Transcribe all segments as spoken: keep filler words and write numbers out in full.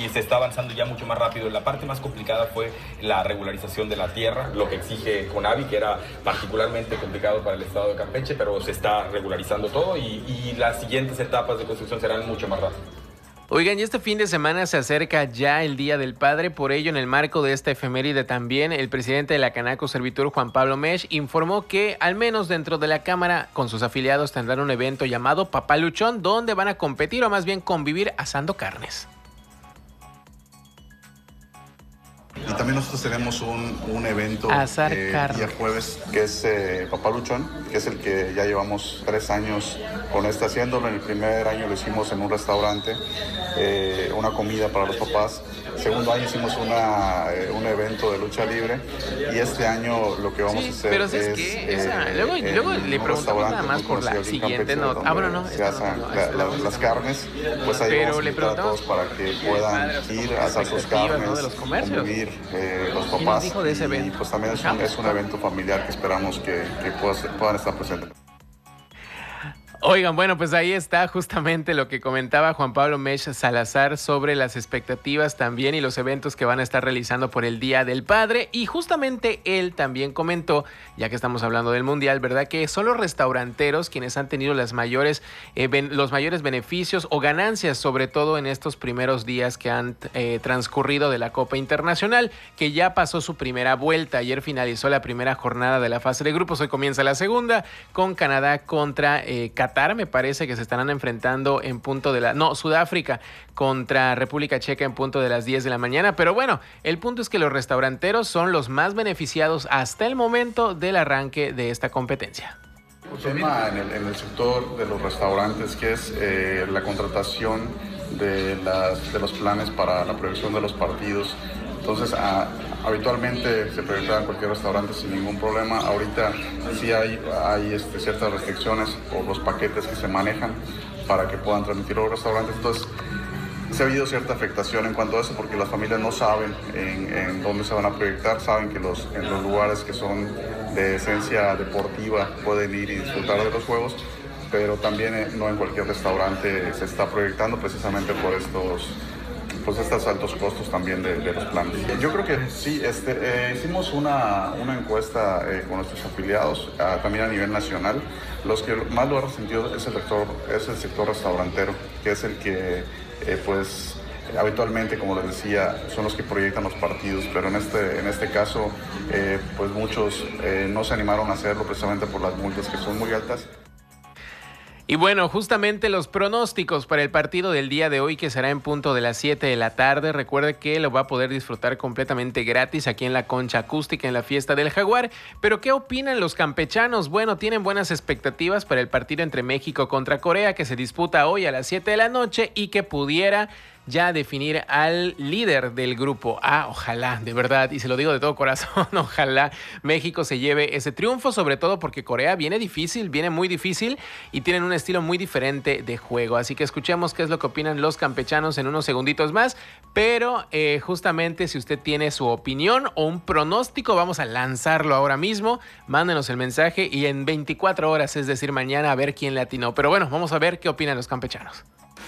y se está avanzando ya mucho más rápido. La parte más complicada fue la regularización de la tierra, lo que exige CONAVI, que era particularmente complicado para el estado de Campeche, pero se está regularizando todo y, y las siguientes etapas de construcción serán mucho más rápidas. Oigan, y este fin de semana se acerca ya el Día del Padre, por ello en el marco de esta efeméride también el presidente de la Canaco Servitur, Juan Pablo Mesch, informó que al menos dentro de la Cámara con sus afiliados tendrán un evento llamado Papá Luchón, donde van a competir o más bien convivir asando carnes. Y también nosotros tenemos un, un evento Asar eh, carne. día jueves, que es eh, Papá Luchón, que es el que ya llevamos tres años con este haciéndolo. En el primer año lo hicimos en un restaurante, eh, una comida para los papás. Segundo año hicimos una, eh, un evento de lucha libre y este año lo que vamos Sí, a hacer pero es... ¿sabes qué? Eh, Esa, luego luego le preguntamos nada más por la siguiente nota. Ah, bueno, no. Se hacen no, no, la, la, las carnes, pues ahí pero vamos a le invitar a todos para que puedan ir a hacer sus carnes, ¿no? de los comercios. convivir eh, los papás. ¿Y nos dijo de ese evento? Y pues también es un, es un evento familiar que esperamos que, que puedan, puedan estar presentes. Oigan, bueno, pues ahí está justamente lo que comentaba Juan Pablo Mesch Salazar sobre las expectativas también y los eventos que van a estar realizando por el Día del Padre. Y justamente él también comentó, ya que estamos hablando del Mundial, ¿verdad? Que son los restauranteros quienes han tenido las mayores, eh, ben, los mayores beneficios o ganancias, sobre todo en estos primeros días que han eh, transcurrido de la Copa Internacional, que ya pasó su primera vuelta. Ayer finalizó la primera jornada de la fase de grupos, hoy comienza la segunda con Canadá contra eh, Qatar. Me parece que se estarán enfrentando en punto de la... No, Sudáfrica contra República Checa en punto de las diez de la mañana. Pero bueno, el punto es que los restauranteros son los más beneficiados hasta el momento del arranque de esta competencia. El tema en el, en el sector de los restaurantes, que es eh, la contratación de, las, de los planes para la proyección de los partidos. Entonces, a, habitualmente se proyectaba en cualquier restaurante sin ningún problema. Ahorita sí hay, hay este, ciertas restricciones por los paquetes que se manejan para que puedan transmitir los restaurantes. Entonces, se ha habido cierta afectación en cuanto a eso porque las familias no saben en, en dónde se van a proyectar, saben que los, en los lugares que son de esencia deportiva pueden ir y disfrutar de los juegos, pero también no en cualquier restaurante se está proyectando precisamente por estos... pues estos altos costos también de, de los planes. Yo creo que sí, este, eh, hicimos una, una encuesta eh, con nuestros afiliados, uh, también a nivel nacional. Los que más lo han resentido es el sector, es el sector restaurantero, que es el que eh, pues habitualmente, como les decía, son los que proyectan los partidos, pero en este, en este caso eh, pues muchos eh, no se animaron a hacerlo precisamente por las multas que son muy altas. Y bueno, justamente los pronósticos para el partido del día de hoy, que será en punto de las siete de la tarde. Recuerde que lo va a poder disfrutar completamente gratis aquí en la Concha Acústica en la Fiesta del Jaguar. Pero ¿qué opinan los campechanos? Bueno, tienen buenas expectativas para el partido entre México contra Corea, que se disputa hoy a las siete de la noche y que pudiera ya definir al líder del grupo A. Ojalá, de verdad, y se lo digo de todo corazón, ojalá México se lleve ese triunfo, sobre todo porque Corea viene difícil, viene muy difícil y tienen un estilo muy diferente de juego. Así que escuchemos qué es lo que opinan los campechanos en unos segunditos más, pero eh, justamente si usted tiene su opinión o un pronóstico, vamos a lanzarlo ahora mismo. Mándenos el mensaje y en veinticuatro horas, es decir, mañana, a ver quién le atinó. Pero bueno, vamos a ver qué opinan los campechanos.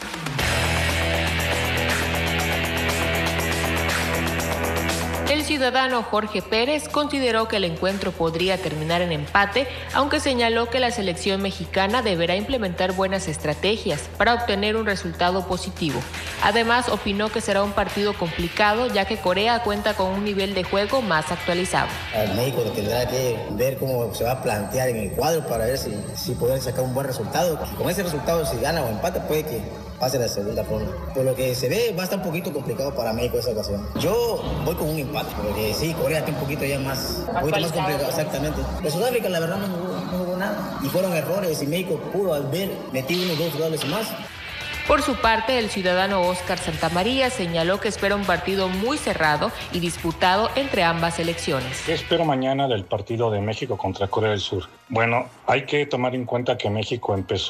El ciudadano Jorge Pérez consideró que el encuentro podría terminar en empate, aunque señaló que la selección mexicana deberá implementar buenas estrategias para obtener un resultado positivo. Además, opinó que será un partido complicado, ya que Corea cuenta con un nivel de juego más actualizado. El México tendrá que ver cómo se va a plantear en el cuadro para ver si, si poder sacar un buen resultado. Y con ese resultado, si gana o empate, puede que pase la segunda ronda. Por lo que se ve, va a estar un poquito complicado para México esa ocasión. Yo voy con un empate, porque sí, Corea está un poquito ya más, un poquito más complicado, exactamente. Pero Sudáfrica, la verdad, no jugó, no jugó nada. Y fueron errores, y México pudo al ver, metió unos dos goles más. Por su parte, el ciudadano Óscar Santamaría señaló que espera un partido muy cerrado y disputado entre ambas selecciones. ¿Qué espero mañana del partido de México contra Corea del Sur? Bueno, hay que tomar en cuenta que México empezó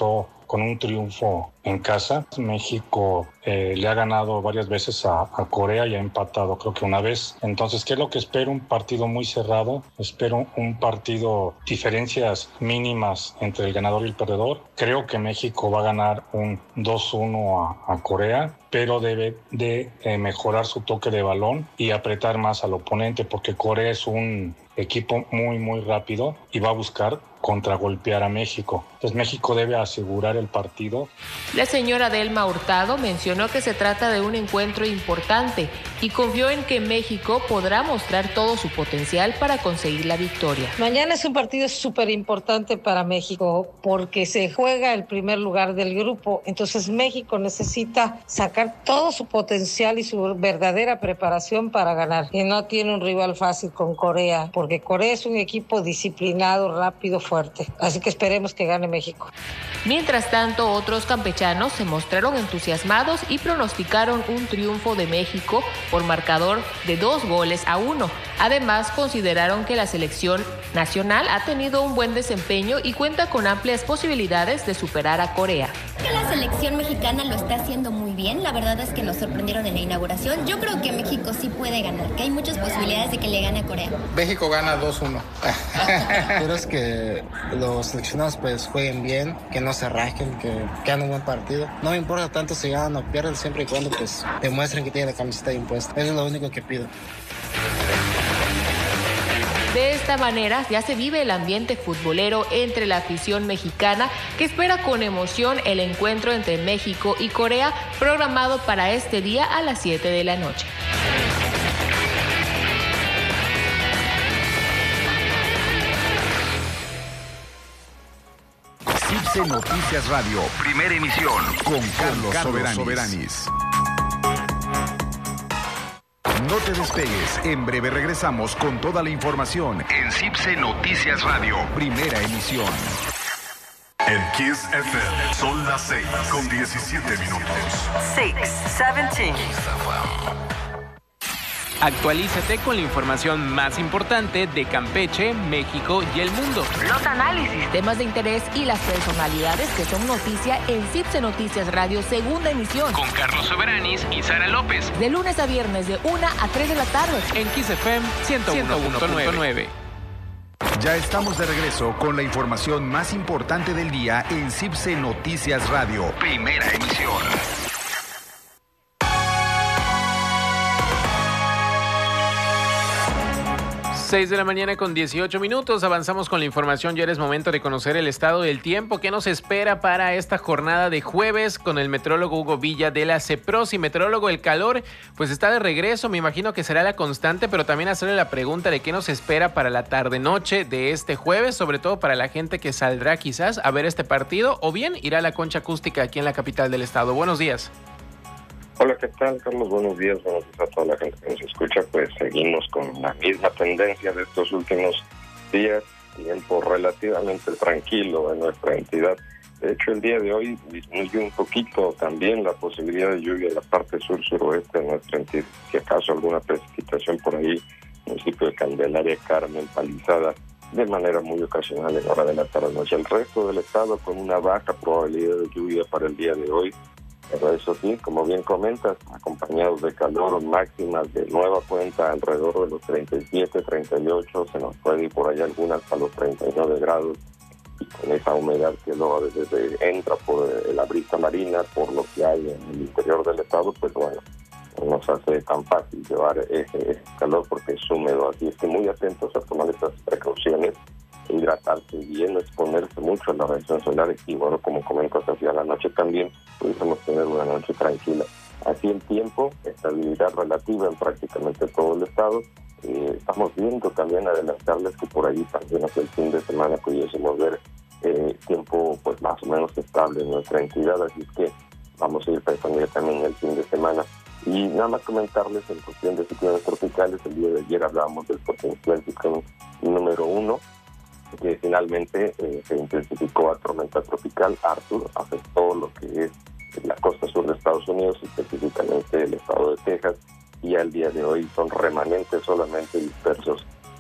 con un triunfo en casa. México eh, le ha ganado varias veces a, a Corea y ha empatado creo que una vez. Entonces, ¿qué es lo que espero? Un partido muy cerrado. Espero un partido, diferencias mínimas entre el ganador y el perdedor. Creo que México va a ganar un dos uno a, a Corea, pero debe de eh, mejorar su toque de balón y apretar más al oponente, porque Corea es un equipo muy, muy rápido y va a buscar contragolpear a México. Entonces México debe asegurar el partido. La señora Delma Hurtado mencionó que se trata de un encuentro importante y confió en que México podrá mostrar todo su potencial para conseguir la victoria. Mañana es un partido súper importante para México porque se juega el primer lugar del grupo. Entonces México necesita sacar todo su potencial y su verdadera preparación para ganar. Y no tiene un rival fácil con Corea, porque Corea es un equipo disciplinado, rápido, fuerte. Así que esperemos que gane México. Mientras tanto, otros campechanos se mostraron entusiasmados y pronosticaron un triunfo de México por marcador de dos goles a uno. Además, consideraron que la selección nacional ha tenido un buen desempeño y cuenta con amplias posibilidades de superar a Corea. Que la selección mexicana lo está haciendo muy bien. La verdad es que nos sorprendieron en la inauguración. Yo creo que México sí puede ganar, que hay muchas posibilidades de que le gane a Corea. México gana dos uno. Pero es que los seleccionados pues jueguen bien, que no se rasquen, que, que hagan un buen partido. No me importa tanto si ganan o pierden, siempre y cuando pues demuestren que tienen la camiseta impuesta. Eso es lo único que pido. De esta manera ya se vive el ambiente futbolero entre la afición mexicana, que espera con emoción el encuentro entre México y Corea, programado para este día a las siete de la noche. CIPSE Noticias Radio, primera emisión, con Carlos, Carlos Soberanis. Soberanis. No te despegues, en breve regresamos con toda la información en CIPSE Noticias Radio, primera emisión. En Kiss F M son las seis con diecisiete minutos. seis, diecisiete. Actualízate con la información más importante de Campeche, México y el mundo. Los análisis, temas de interés y las personalidades que son noticia en CIPSE Noticias Radio, segunda emisión. Con Carlos Soberanis y Sara López. De lunes a viernes de una a tres de la tarde. En Kiss F M ciento uno punto nueve. Ya estamos de regreso con la información más importante del día en CIPSE Noticias Radio, primera emisión. seis de la mañana con dieciocho minutos, avanzamos con la información. Ya es momento de conocer el estado del tiempo que nos espera para esta jornada de jueves con el meteorólogo Hugo Villa de la CEPROSI. Meteorólogo, el calor pues está de regreso, me imagino que será la constante, pero también hacerle la pregunta de qué nos espera para la tarde-noche de este jueves, sobre todo para la gente que saldrá quizás a ver este partido o bien irá a la concha acústica aquí en la capital del estado. Buenos días. Hola, ¿qué tal, Carlos? Buenos días, buenos días a toda la gente que nos escucha. Pues seguimos con la misma tendencia de estos últimos días, tiempo relativamente tranquilo en nuestra entidad. De hecho, el día de hoy disminuyó un poquito también la posibilidad de lluvia en la parte sur-suroeste de nuestra entidad. Si acaso alguna precipitación por ahí, municipio de Candelaria, Carmen, Palizada, de manera muy ocasional en hora de la tarde-noche. El resto del estado con una baja probabilidad de lluvia para el día de hoy. Pero eso sí, como bien comentas, acompañados de calor, máximas de nueva cuenta alrededor de los treinta y siete, treinta y ocho, se nos puede ir por allá algunas a los treinta y nueve grados, y con esa humedad que luego desde entra por la brisa marina, por lo que hay en el interior del estado, pues bueno, no nos hace tan fácil llevar ese, ese calor porque es húmedo, así es que muy atentos a tomar estas precauciones, hidratarse bien, exponerse mucho a la radiación solar y bueno, como comentas, hacia la noche también pudiésemos tener una noche tranquila. Así el tiempo, estabilidad relativa en prácticamente todo el estado. Eh, estamos viendo también adelantarles que por ahí también hacia el fin de semana pudiésemos ver eh, tiempo pues más o menos estable en nuestra entidad, así es que vamos a ir pensando ya también el fin de semana. Y nada más comentarles en cuestión de ciclones tropicales, el día de ayer hablábamos del potencial ciclón número uno, que finalmente eh, se intensificó a tormenta tropical. Arthur afectó lo que es la costa sur de Estados Unidos, específicamente el estado de Texas, y al día de hoy son remanentes solamente dispersos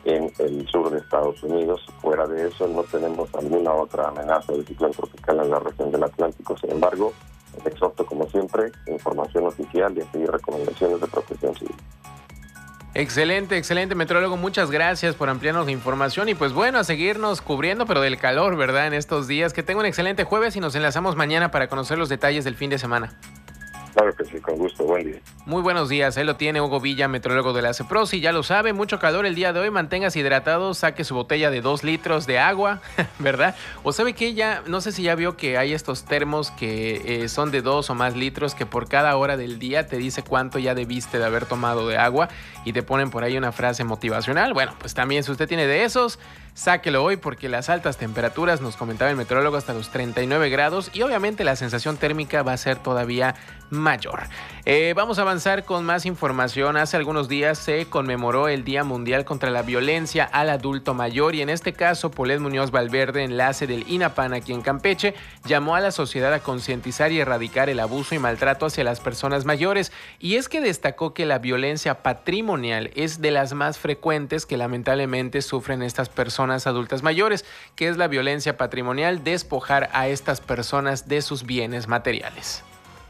en el sur de Estados Unidos. Fuera de eso, no tenemos alguna otra amenaza de ciclón tropical en la región del Atlántico. Sin embargo, exhorto, como siempre, información oficial y a seguir recomendaciones de Protección Civil. Excelente, excelente, metrólogo. Muchas gracias por ampliarnos la información y pues bueno, a seguirnos cubriendo, pero del calor, ¿verdad? En estos días. Que tenga un excelente jueves y nos enlazamos mañana para conocer los detalles del fin de semana. Claro que sí, con gusto. Buen día. Muy buenos días. Ahí lo tiene Hugo Villa, metrólogo de la CEPROSI. Ya lo sabe, mucho calor el día de hoy. Manténgase hidratado, saque su botella de dos litros de agua, ¿verdad? O sabe que ya, no sé si ya vio que hay estos termos que eh, son de dos o más litros, que por cada hora del día te dice cuánto ya debiste de haber tomado de agua y te ponen por ahí una frase motivacional. Bueno, pues también si usted tiene de esos, sáquelo hoy porque las altas temperaturas, nos comentaba el metrólogo, hasta los treinta y nueve grados y obviamente la sensación térmica va a ser todavía mayor. Eh, vamos a avanzar con más información. Hace algunos días se conmemoró el Día Mundial contra la Violencia al Adulto Mayor y en este caso Polet Muñoz Valverde, enlace del INAPAN aquí en Campeche, llamó a la sociedad a concientizar y erradicar el abuso y maltrato hacia las personas mayores, y es que destacó que la violencia patrimonial es de las más frecuentes que lamentablemente sufren estas personas adultas mayores. Que es la violencia patrimonial? Despojar a estas personas de sus bienes materiales.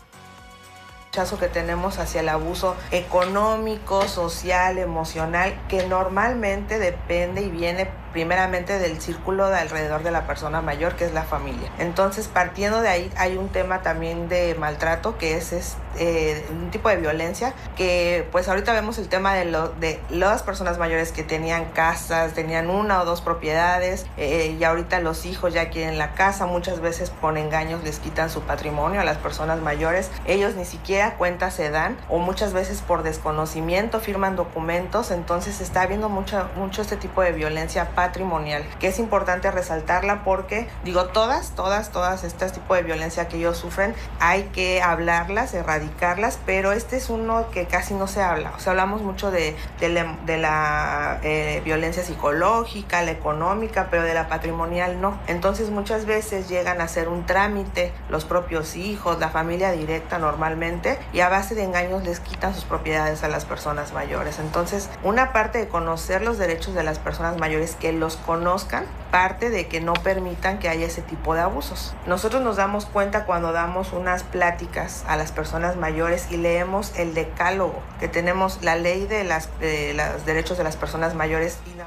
Que tenemos hacia el abuso económico, social, emocional, que normalmente depende y viene primeramente del círculo de alrededor de la persona mayor, que es la familia. Entonces, partiendo de ahí, hay un tema también de maltrato, que es, es eh, un tipo de violencia, que pues ahorita vemos el tema de, lo, de las personas mayores que tenían casas, tenían una o dos propiedades, eh, y ahorita los hijos ya quieren la casa, muchas veces con engaños les quitan su patrimonio a las personas mayores, ellos ni siquiera cuenta se dan, o muchas veces por desconocimiento firman documentos. Entonces está habiendo mucho, mucho este tipo de violencia patrimonial, que es importante resaltarla porque, digo, todas, todas, todas este tipo de violencia que ellos sufren, hay que hablarlas, erradicarlas, pero este es uno que casi no se habla. O sea, hablamos mucho de, de la, de la eh, violencia psicológica, la económica, pero de la patrimonial no. Entonces muchas veces llegan a hacer un trámite los propios hijos, la familia directa normalmente, y a base de engaños les quitan sus propiedades a las personas mayores. Entonces, una parte de conocer los derechos de las personas mayores, que los conozcan, parte de que no permitan que haya ese tipo de abusos. Nosotros nos damos cuenta cuando damos unas pláticas a las personas mayores y leemos el decálogo, que tenemos la ley de, las, de los derechos de las personas mayores y la...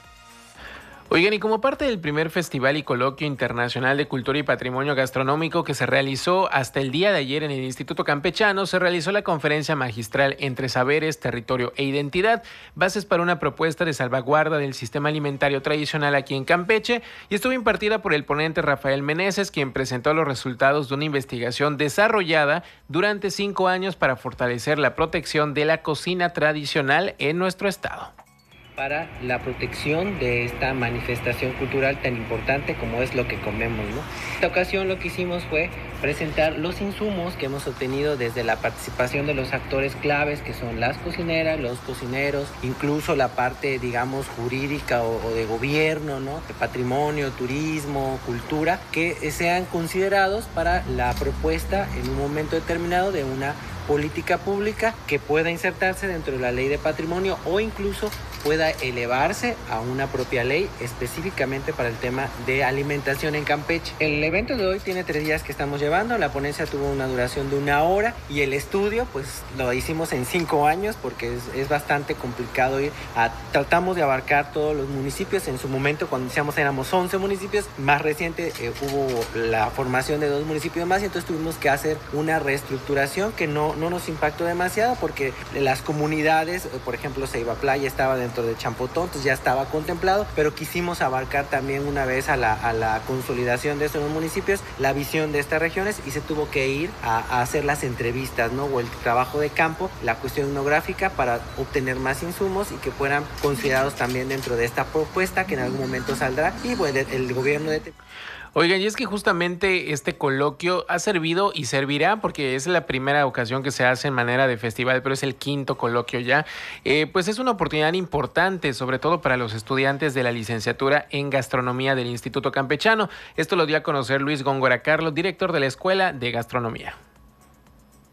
Oigan, y como parte del primer Festival y Coloquio Internacional de Cultura y Patrimonio Gastronómico que se realizó hasta el día de ayer en el Instituto Campechano, se realizó la conferencia magistral Entre Saberes, Territorio e Identidad, bases para una propuesta de salvaguarda del sistema alimentario tradicional aquí en Campeche, y estuvo impartida por el ponente Rafael Meneses, quien presentó los resultados de una investigación desarrollada durante cinco años para fortalecer la protección de la cocina tradicional en nuestro estado. Para la protección de esta manifestación cultural tan importante como es lo que comemos, ¿no? En esta ocasión lo que hicimos fue presentar los insumos que hemos obtenido desde la participación de los actores claves, que son las cocineras, los cocineros, incluso la parte, digamos, jurídica o, o de gobierno, ¿no? De patrimonio, turismo, cultura, que sean considerados para la propuesta en un momento determinado de una política pública que pueda insertarse dentro de la ley de patrimonio o incluso pueda elevarse a una propia ley específicamente para el tema de alimentación en Campeche. El evento de hoy tiene tres días que estamos llevando, la ponencia tuvo una duración de una hora y el estudio pues lo hicimos en cinco años porque es, es bastante complicado ir a, tratamos de abarcar todos los municipios. En su momento cuando iniciamos éramos once municipios, más reciente eh, hubo la formación de dos municipios más y entonces tuvimos que hacer una reestructuración que no, no nos impactó demasiado porque las comunidades, por ejemplo Ceiba Playa estaba dentro de Champotón, entonces ya estaba contemplado, pero quisimos abarcar también una vez a la, a la consolidación de estos municipios, la visión de estas regiones y se tuvo que ir a, a hacer las entrevistas, ¿no? O el trabajo de campo, la cuestión etnográfica para obtener más insumos y que fueran considerados también dentro de esta propuesta que en algún momento saldrá y bueno, el, el gobierno de... Oigan, y es que justamente este coloquio ha servido y servirá, porque es la primera ocasión que se hace en manera de festival, pero es el quinto coloquio ya, eh, pues es una oportunidad importante, sobre todo para los estudiantes de la licenciatura en gastronomía del Instituto Campechano. Esto lo dio a conocer Luis Góngora Carlos, director de la Escuela de Gastronomía.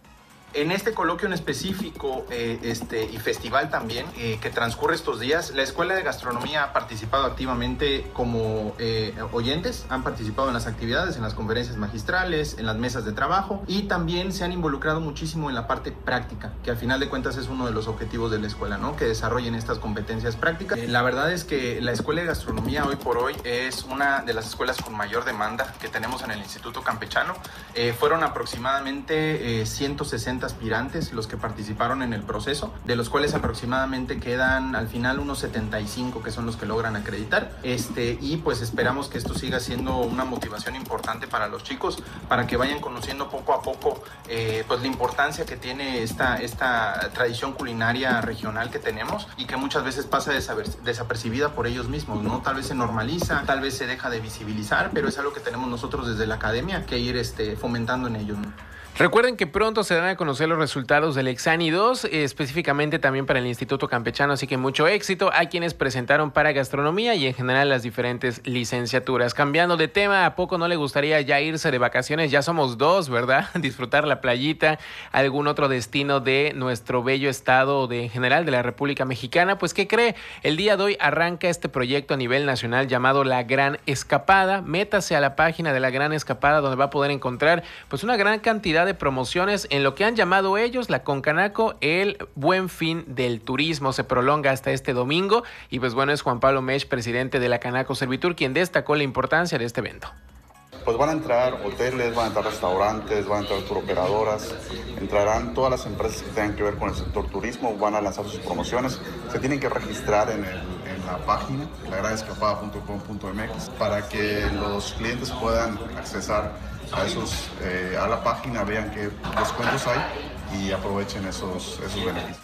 En este coloquio en específico eh, este, y festival también, eh, que transcurre estos días, la Escuela de Gastronomía ha participado activamente como eh, oyentes, han participado en las actividades, en las conferencias magistrales, en las mesas de trabajo y también se han involucrado muchísimo en la parte práctica, que al final de cuentas es uno de los objetivos de la escuela, ¿no? Que desarrollen estas competencias prácticas. Eh, la verdad es que la Escuela de Gastronomía hoy por hoy es una de las escuelas con mayor demanda que tenemos en el Instituto Campechano. Eh, fueron aproximadamente eh, ciento sesenta aspirantes los que participaron en el proceso, de los cuales aproximadamente quedan al final unos setenta y cinco que son los que logran acreditar, este, y pues esperamos que esto siga siendo una motivación importante para los chicos, para que vayan conociendo poco a poco eh, pues la importancia que tiene esta, esta tradición culinaria regional que tenemos y que muchas veces pasa desapercibida por ellos mismos, ¿no? Tal vez se normaliza, tal vez se deja de visibilizar, pero es algo que tenemos nosotros desde la academia que ir este, fomentando en ellos, ¿no? Recuerden que pronto se dan a conocer los resultados del Exani dos, eh, específicamente también para el Instituto Campechano, así que mucho éxito a quienes presentaron para gastronomía y en general las diferentes licenciaturas. Cambiando de tema, ¿a poco no le gustaría ya irse de vacaciones? Ya somos dos, ¿verdad? Disfrutar la playita, algún otro destino de nuestro bello estado de en general de la República Mexicana. Pues, ¿qué cree? El día de hoy arranca este proyecto a nivel nacional llamado La Gran Escapada. Métase a la página de La Gran Escapada donde va a poder encontrar pues una gran cantidad de promociones en lo que han llamado ellos la Concanaco el Buen Fin del Turismo. Se prolonga hasta este domingo y pues bueno, es Juan Pablo Mech, presidente de la Canaco Servitur, quien destacó la importancia de este evento. Pues van a entrar hoteles, van a entrar restaurantes, van a entrar turoperadoras, entrarán todas las empresas que tengan que ver con el sector turismo, van a lanzar sus promociones, se tienen que registrar en, el, en la página la gran escapada punto com punto m x para que los clientes puedan accesar a esos eh, a la página, vean qué descuentos hay y aprovechen esos, esos beneficios.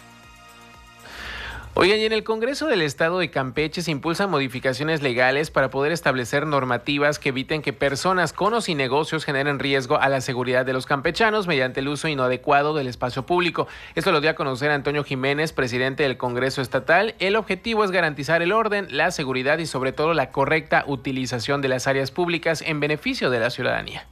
Oigan, y en el Congreso del Estado de Campeche se impulsan modificaciones legales para poder establecer normativas que eviten que personas con o sin negocios generen riesgo a la seguridad de los campechanos mediante el uso inadecuado del espacio público. Esto lo dio a conocer Antonio Jiménez, presidente del Congreso Estatal. El objetivo es garantizar el orden, la seguridad y sobre todo la correcta utilización de las áreas públicas en beneficio de la ciudadanía.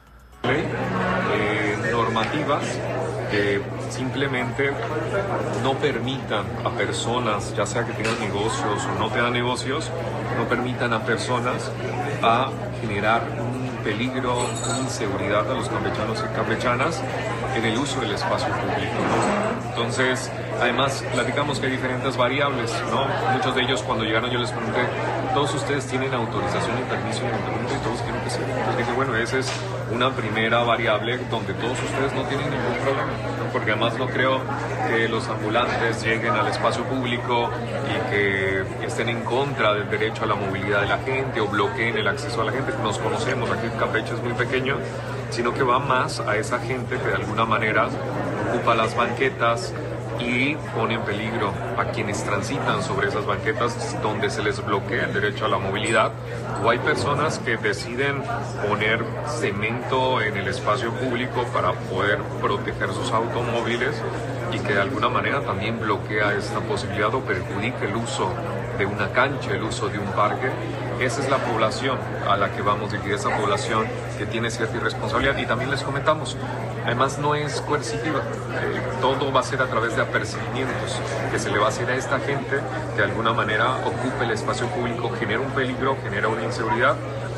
Eh, normativas que simplemente no permitan a personas, ya sea que tengan negocios o no tengan negocios, no permitan a personas a generar un peligro, una inseguridad a los campechanos y campechanas en el uso del espacio público, ¿no? Entonces, además, platicamos que hay diferentes variables, ¿no? Muchos de ellos, cuando llegaron, yo les pregunté, ¿todos ustedes tienen autorización y permiso de ayuntamiento? Y todos quieren que sí. Entonces dije, bueno, esa es una primera variable donde todos ustedes no tienen ningún problema, ¿no? Porque además no creo que los ambulantes lleguen al espacio público y que estén en contra del derecho a la movilidad de la gente o bloqueen el acceso a la gente. Nos conocemos, aquí Campeche es muy pequeño, sino que va más a esa gente que de alguna manera ocupa las banquetas y pone en peligro a quienes transitan sobre esas banquetas donde se les bloquea el derecho a la movilidad, o hay personas que deciden poner cemento en el espacio público para poder proteger sus automóviles y que de alguna manera también bloquea esta posibilidad o perjudica el uso de una cancha, el uso de un parque. Esa es la población a la que vamos a dirigir, esa población que tiene cierta irresponsabilidad. Y también les comentamos, además no es coercitiva, eh, todo va a ser a través de apercibimientos que se le va a hacer a esta gente que de alguna manera ocupe el espacio público, genera un peligro, genera una inseguridad.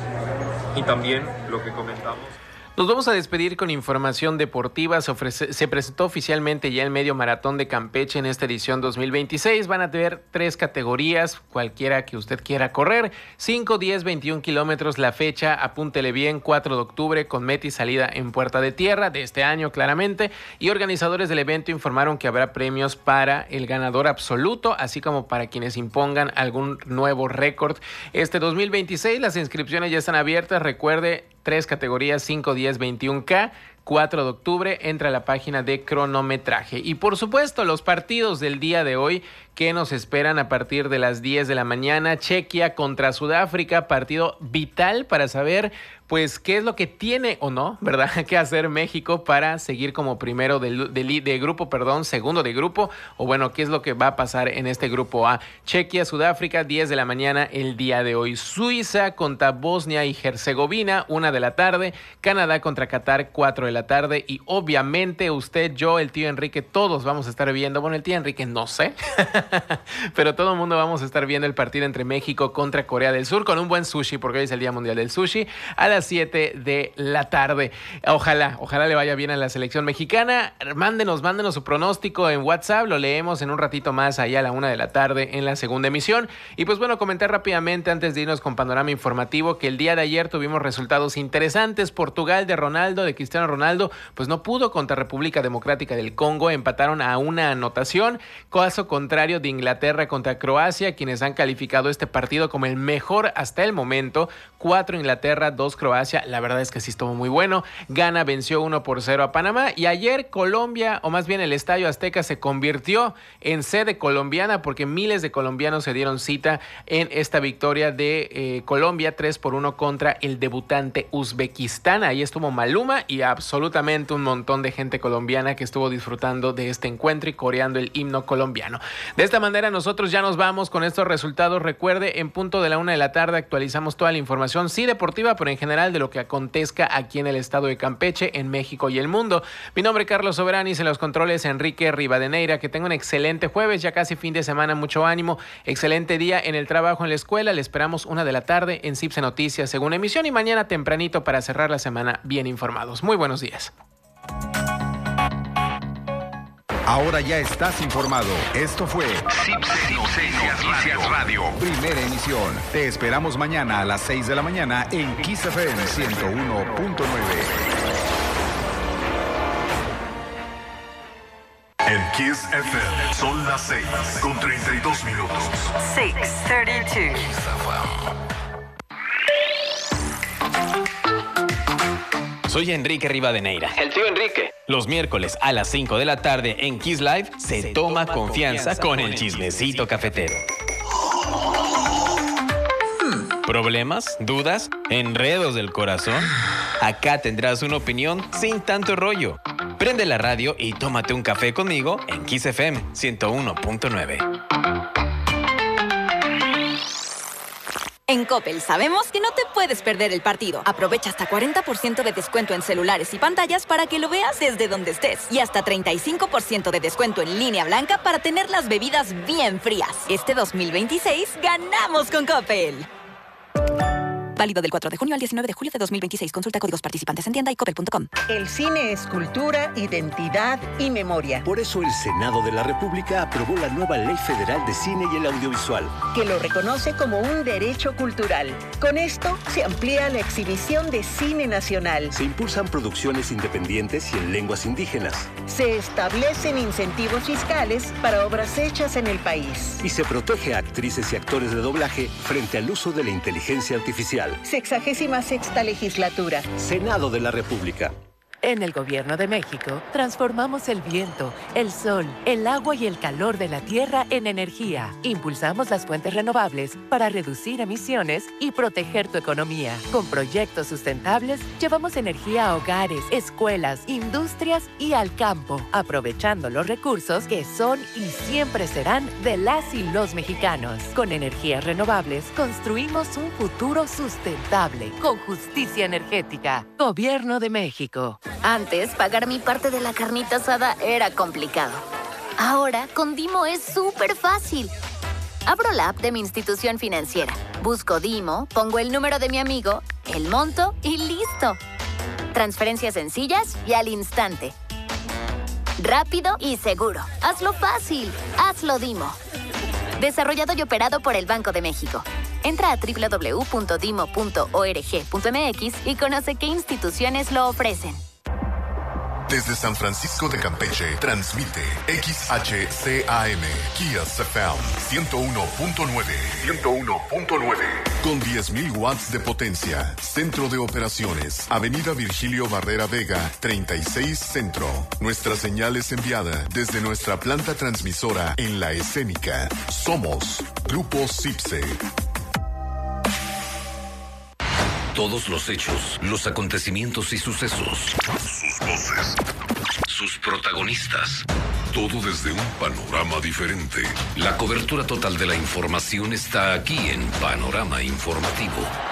Y también lo que comentamos. Nos vamos a despedir con información deportiva. Se, ofrece, se presentó oficialmente ya el Medio Maratón de Campeche en esta edición dos mil veintiséis. Van a tener tres categorías, cualquiera que usted quiera correr. cinco, diez, veintiún kilómetros la fecha, apúntele bien, cuatro de octubre con meta y salida en Puerta de Tierra de este año claramente. Y organizadores del evento informaron que habrá premios para el ganador absoluto, así como para quienes impongan algún nuevo récord. Este dos mil veintiséis las inscripciones ya están abiertas, recuerde, tres categorías, cinco, diez, veintiún K, cuatro de octubre, entra a la página de cronometraje. Y por supuesto, los partidos del día de hoy que nos esperan a partir de las diez de la mañana. Chequia contra Sudáfrica, partido vital para saber pues qué es lo que tiene o no, ¿verdad?, que hacer México para seguir como primero de, de, de grupo, perdón, segundo de grupo, o bueno, qué es lo que va a pasar en este grupo A. Chequia, Sudáfrica, diez de la mañana el día de hoy. Suiza contra Bosnia y Herzegovina, una de la tarde. Canadá contra Qatar, cuatro de la la tarde y obviamente usted, yo, el tío Enrique, todos vamos a estar viendo, bueno, el tío Enrique no sé, pero todo el mundo vamos a estar viendo el partido entre México contra Corea del Sur con un buen sushi, porque hoy es el Día Mundial del Sushi, a las siete de la tarde. Ojalá, ojalá le vaya bien a la selección mexicana. Mándenos, mándenos su pronóstico en WhatsApp, lo leemos en un ratito más allá a la una de la tarde en la segunda emisión. Y pues bueno, comentar rápidamente antes de irnos con panorama informativo que el día de ayer tuvimos resultados interesantes. Portugal de Ronaldo, de Cristiano Ronaldo, pues no pudo contra República Democrática del Congo, empataron a una anotación. Caso contrario de Inglaterra contra Croacia, quienes han calificado este partido como el mejor hasta el momento. Cuatro Inglaterra, dos Croacia, la verdad es que sí estuvo muy bueno. Ghana venció uno por cero a Panamá y ayer Colombia, o más bien el Estadio Azteca, se convirtió en sede colombiana porque miles de colombianos se dieron cita en esta victoria de eh, Colombia tres por uno contra el debutante Uzbekistán. Ahí estuvo Maluma y absolutamente un montón de gente colombiana que estuvo disfrutando de este encuentro y coreando el himno colombiano. De esta manera nosotros ya nos vamos con estos resultados. Recuerde, en punto de la una de la tarde actualizamos toda la información, sí deportiva, pero en general de lo que acontezca aquí en el estado de Campeche, en México y el mundo. Mi nombre es Carlos Soberanis, en los controles Enrique Rivadeneira. Que tenga un excelente jueves, ya casi fin de semana, mucho ánimo, excelente día en el trabajo, en la escuela. Le esperamos una de la tarde en Cipse Noticias, según emisión, y mañana tempranito para cerrar la semana bien informados. Muy buenos días. Ahora ya estás informado. Esto fue Cipse Noticias Radio. Primera emisión. Te esperamos mañana a las seis de la mañana en Kiss F M ciento uno punto nueve. En Kiss F M son las seis con treinta y dos minutos. seis treinta y dos. Soy Enrique Rivadeneira, el tío Enrique. Los miércoles a las cinco de la tarde en Kiss Live se, se toma, toma confianza, confianza con el chismecito cafetero. ¿Problemas? ¿Dudas? ¿Enredos del corazón? Acá tendrás una opinión sin tanto rollo. Prende la radio y tómate un café conmigo en Kiss F M ciento uno punto nueve. En Coppel sabemos que no te puedes perder el partido. Aprovecha hasta cuarenta por ciento de descuento en celulares y pantallas para que lo veas desde donde estés. Y hasta treinta y cinco por ciento de descuento en línea blanca para tener las bebidas bien frías. Este dos mil veintiséis ganamos con Coppel. Válido del cuatro de junio al diecinueve de julio de dos mil veintiséis. Consulta códigos participantes en tienda y coppel punto com. El cine es cultura, identidad y memoria. Por eso el Senado de la República aprobó la nueva Ley Federal de Cine y el Audiovisual, que lo reconoce como un derecho cultural. Con esto se amplía la exhibición de cine nacional. Se impulsan producciones independientes y en lenguas indígenas. Se establecen incentivos fiscales para obras hechas en el país. Y se protege a actrices y actores de doblaje frente al uso de la inteligencia artificial. Sexagésima sexta legislatura. Senado de la República. En el Gobierno de México, transformamos el viento, el sol, el agua y el calor de la tierra en energía. Impulsamos las fuentes renovables para reducir emisiones y proteger tu economía. Con proyectos sustentables, llevamos energía a hogares, escuelas, industrias y al campo, aprovechando los recursos que son y siempre serán de las y los mexicanos. Con energías renovables, construimos un futuro sustentable, con justicia energética. Gobierno de México. Antes, pagar mi parte de la carnita asada era complicado. Ahora, con Dimo es súper fácil. Abro la app de mi institución financiera, busco Dimo, pongo el número de mi amigo, el monto y listo. Transferencias sencillas y al instante. Rápido y seguro. Hazlo fácil. Hazlo Dimo. Desarrollado y operado por el Banco de México. Entra a doble u doble u doble u punto dimo punto org punto m x y conoce qué instituciones lo ofrecen. Desde San Francisco de Campeche, transmite X H C A M, Kiss F M, ciento uno punto nueve. ciento uno punto nueve. Con diez mil watts de potencia. Centro de operaciones. Avenida Virgilio Barrera Vega, treinta y seis Centro. Nuestra señal es enviada desde nuestra planta transmisora en La Escénica. Somos Grupo Cipse. Todos los hechos, los acontecimientos y sucesos. Sus voces. Sus protagonistas. Todo desde un panorama diferente. La cobertura total de la información está aquí en Panorama Informativo.